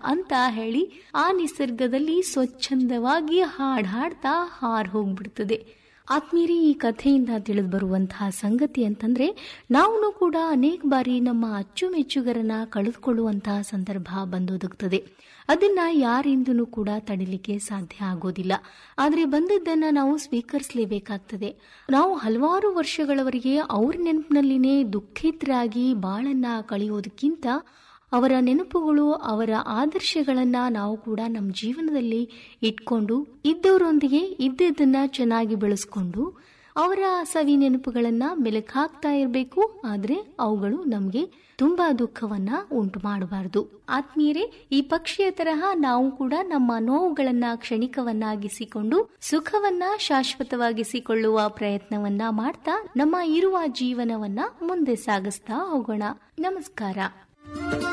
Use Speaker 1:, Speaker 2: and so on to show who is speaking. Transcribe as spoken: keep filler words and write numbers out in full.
Speaker 1: ಅಂತ ಹೇಳಿ ಆ ನಿಸರ್ಗದಲ್ಲಿ ಸ್ವಚ್ಛಂದವಾಗಿ ಹಾಡ್ ಹಾಡ್ತಾ ಹಾರ್ ಹೋಗ್ಬಿಡ್ತದೆ. ಆತ್ಮೀಯರೇ, ಈ ಕಥೆಯಿಂದ ತಿಳಿದು ಬರುವಂತಹ ಸಂಗತಿ ಅಂತಂದ್ರೆ ನಾವು ಕೂಡ ಅನೇಕ ಬಾರಿ ನಮ್ಮ ಅಚ್ಚುಮೆಚ್ಚುಗರನ್ನ ಕಳೆದುಕೊಳ್ಳುವಂತಹ ಸಂದರ್ಭ ಬಂದೊದಗುತ್ತದೆ. ಅದನ್ನ ಯಾರಿಂದನೂ ಕೂಡ ತಡಿಲಿಕ್ಕೆ ಸಾಧ್ಯ ಆಗೋದಿಲ್ಲ. ಆದ್ರೆ ಬಂದದ್ದನ್ನ ನಾವು ಸ್ವೀಕರಿಸಲೇಬೇಕಾಗ್ತದೆ. ನಾವು ಹಲವಾರು ವರ್ಷಗಳವರೆಗೆ ಅವ್ರ ನೆನಪಿನಲ್ಲಿನೇ ದುಃಖಿತರಾಗಿ ಬಾಳನ್ನ ಕಳೆಯೋದಕ್ಕಿಂತ ಅವರ ನೆನಪುಗಳು, ಅವರ ಆದರ್ಶಗಳನ್ನ ನಾವು ಕೂಡ ನಮ್ಮ ಜೀವನದಲ್ಲಿ ಇಟ್ಕೊಂಡು ಇದ್ದವರೊಂದಿಗೆ ಇದ್ದದನ್ನ ಚೆನ್ನಾಗಿ ಬೆಳೆಸ್ಕೊಂಡು ಅವರ ಸವಿ ನೆನಪುಗಳನ್ನ ಮೆಲುಕು ಹಾಕ್ತಾ ಇರಬೇಕು. ಆದ್ರೆ ಅವುಗಳು ನಮ್ಗೆ ತುಂಬಾ ದುಃಖವನ್ನ ಉಂಟು ಮಾಡಬಾರದು. ಆತ್ಮೀಯರೇ, ಈ ಪಕ್ಷಿಯ ತರಹ ನಾವು ಕೂಡ ನಮ್ಮ ನೋವುಗಳನ್ನ ಕ್ಷಣಿಕವನ್ನಾಗಿಸಿಕೊಂಡು ಸುಖವನ್ನ ಶಾಶ್ವತವಾಗಿಸಿಕೊಳ್ಳುವ ಪ್ರಯತ್ನವನ್ನ ಮಾಡ್ತಾ ನಮ್ಮ ಇರುವ ಜೀವನವನ್ನ ಮುಂದೆ ಸಾಗಿಸ್ತಾ ಹೋಗೋಣ. ನಮಸ್ಕಾರ.